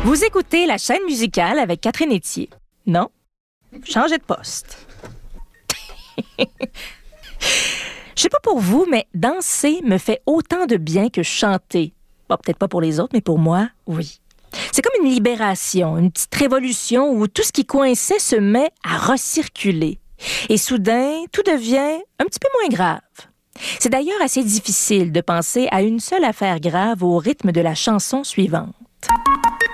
Vous écoutez la chaîne musicale avec Catherine Etier. Non? Changez de poste. Je sais pas pour vous, mais danser me fait autant de bien que chanter. Bon, peut-être pas pour les autres, mais pour moi, oui. C'est comme une libération, une petite révolution où tout ce qui coinçait se met à recirculer. Et soudain, tout devient un petit peu moins grave. C'est d'ailleurs assez difficile de penser à une seule affaire grave au rythme de la chanson suivante.